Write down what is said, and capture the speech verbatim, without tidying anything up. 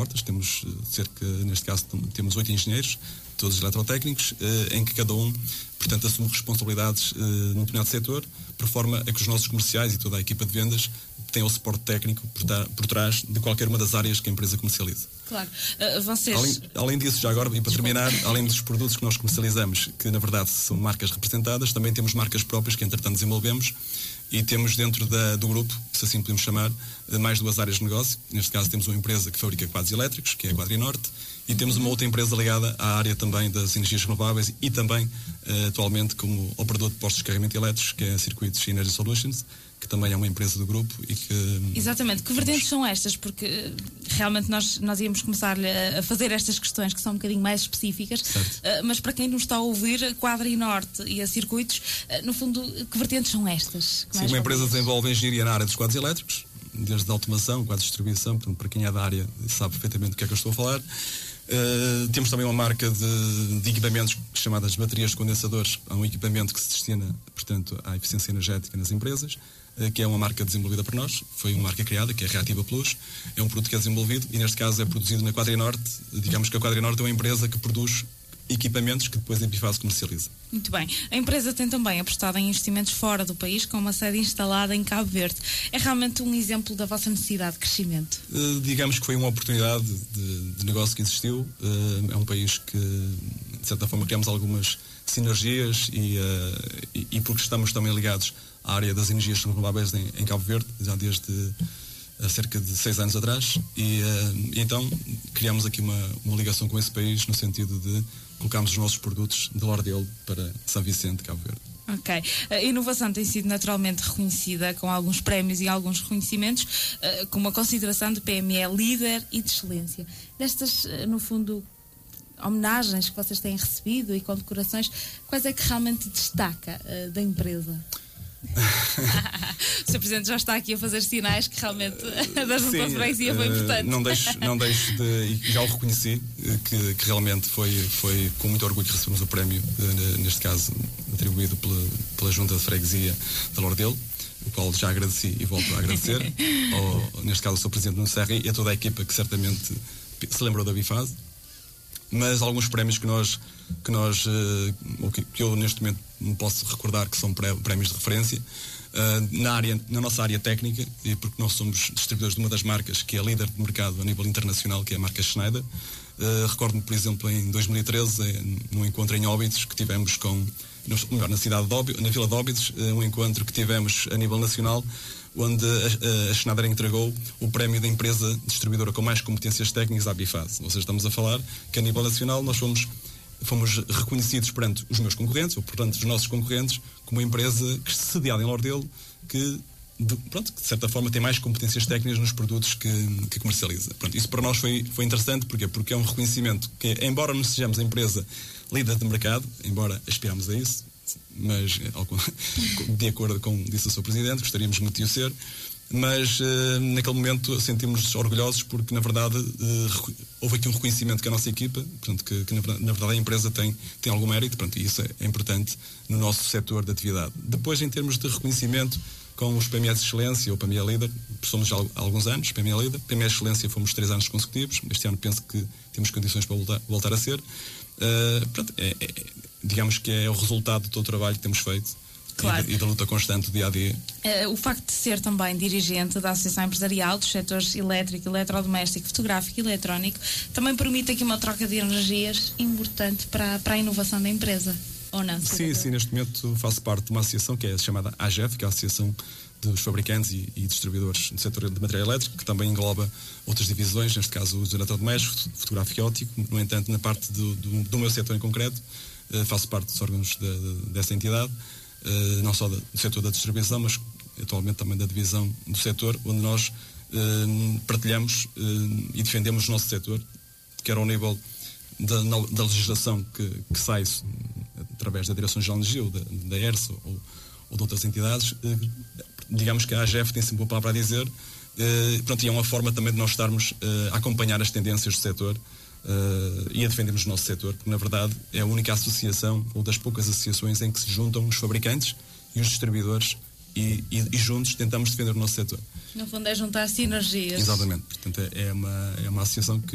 portas. Temos cerca, neste caso, temos oito engenheiros, todos eletrotécnicos, em que cada um, portanto, assume responsabilidades num determinado setor, por forma a que os nossos comerciais e toda a equipa de vendas tenham o suporte técnico por, por trás de qualquer uma das áreas que a empresa comercializa. Claro. Uh, vocês... Além, além disso, já agora, e para terminar, além dos produtos que nós comercializamos, que na verdade são marcas representadas, também temos marcas próprias que entretanto desenvolvemos e temos dentro da, do grupo, se assim podemos chamar, mais duas áreas de negócio. Neste caso temos uma empresa que fabrica quadros elétricos, que é a Quadrinorte, e temos uma outra empresa ligada à área também das energias renováveis e também uh, atualmente como operador de postos de carregamento elétricos, que é a Circuitos Energy Solutions, que também é uma empresa do grupo e que... Exatamente. Que vertentes são estas? Porque realmente nós, nós íamos começar a fazer estas questões que são um bocadinho mais específicas, uh, mas para quem nos está a ouvir, Quadrinorte e a Circuitos, uh, no fundo, que vertentes são estas? Sim, uma empresa desenvolve engenharia na área dos quadros elétricos, desde a automação, quadros de distribuição, portanto, para quem é da área sabe perfeitamente do que é que eu estou a falar. Uh, temos também uma marca de, de equipamentos chamadas baterias de condensadores. Há um equipamento que se destina, portanto, à eficiência energética nas empresas, uh, que é uma marca desenvolvida por nós. Foi uma marca criada, que é a Reativa Plus. É um produto que é desenvolvido e, neste caso, é produzido na Quadrinorte. Digamos que a Quadrinorte é uma empresa que produz equipamentos que depois a Epifase comercializa. Muito bem. A empresa tem também apostado em investimentos fora do país, com uma sede instalada em Cabo Verde. É realmente um exemplo da vossa necessidade de crescimento? Uh, digamos que foi uma oportunidade de, de negócio que existiu. Uh, é um país que, de certa forma, criamos algumas sinergias e, uh, e, e porque estamos também ligados à área das energias renováveis em, em Cabo Verde, já desde há cerca de seis anos atrás, e, uh, e então criamos aqui uma, uma ligação com esse país no sentido de colocarmos os nossos produtos de Lordelo para São Vicente, Cabo Verde. Ok. A inovação tem sido naturalmente reconhecida com alguns prémios e alguns reconhecimentos, uh, com uma consideração de P M E líder e de excelência. Destas, uh, no fundo, homenagens que vocês têm recebido e condecorações, quais é que realmente destaca uh, da empresa? O senhor Presidente já está aqui a fazer sinais que realmente da Junta de Freguesia foi importante. Uh, não deixo, não deixo de, e já o reconheci, que, que realmente foi, foi com muito orgulho que recebemos o prémio, uh, neste caso atribuído pela, pela Junta de Freguesia de Lordelo, o qual já agradeci e volto a agradecer, ao, neste caso ao senhor Presidente Nuno Serra e a toda a equipa que certamente se lembrou da Bifase. Mas alguns prémios que nós, que, nós uh, que, que eu neste momento me posso recordar que são prémios de referência uh, na, área, na nossa área técnica, e porque nós somos distribuidores de uma das marcas que é líder de mercado a nível internacional, que é a marca Schneider. Uh, recordo-me, por exemplo, em dois mil e treze, num encontro em Óbidos que tivemos com, melhor, na cidade de Óbidos, na Vila de Óbidos, uh, um encontro que tivemos a nível nacional, onde a, a Schneider entregou o prémio da empresa distribuidora com mais competências técnicas à Bifase. Ou seja, estamos a falar que a nível nacional nós fomos, fomos reconhecidos perante os meus concorrentes, ou portanto os nossos concorrentes, como uma empresa que sediada em Lordelo, que de, pronto, que de certa forma tem mais competências técnicas nos produtos que, que comercializa. Pronto, isso para nós foi, foi interessante, porque, porque é um reconhecimento que, embora não sejamos a empresa líder de mercado, embora aspiramos a isso, mas de acordo com disse o seu Presidente, gostaríamos muito de o ser, mas uh, naquele momento sentimos-nos orgulhosos porque na verdade uh, houve aqui um reconhecimento que a nossa equipa, portanto, que, que na, na verdade a empresa tem, tem algum mérito, portanto, e isso é, é importante no nosso setor de atividade. Depois, em termos de reconhecimento com os P M Es de Excelência ou P M E Líder, somos já há alguns anos, P M E Líder, P M E de Excelência fomos três anos consecutivos, este ano penso que temos condições para voltar, voltar a ser. Uh, pronto, é, é, digamos que é o resultado do todo o trabalho que temos feito. Claro. E da luta constante do dia a dia. Uh, o facto de ser também dirigente da Associação Empresarial dos setores elétrico, eletrodoméstico, fotográfico e eletrónico também permite aqui uma troca de energias importante para, para a inovação da empresa, ou não? Sim, sim, neste momento faço parte de uma associação que é chamada A G E F, que é a Associação dos Fabricantes e, e Distribuidores do setor de material elétrico, que também engloba outras divisões, neste caso os eletrodomésticos, fotográfico e óptico. No entanto, na parte do, do, do meu setor em concreto, uh, faço parte dos órgãos de, de, dessa entidade. Uh, não só do setor da distribuição, mas atualmente também da divisão do setor, onde nós uh, partilhamos uh, e defendemos o nosso setor, quer ao nível da, da legislação que, que sai através da Direção-Geral de Energia, ou da, da ERSA, ou, ou de outras entidades. Uh, digamos que a A G E F tem sempre uma palavra a dizer, uh, pronto, e é uma forma também de nós estarmos uh, a acompanhar as tendências do setor. Uh, e a defendermos o nosso setor, porque na verdade é a única associação, ou das poucas associações em que se juntam os fabricantes e os distribuidores e, e, e juntos tentamos defender o nosso setor. No fundo é juntar sinergias. Exatamente, portanto é uma, é uma associação que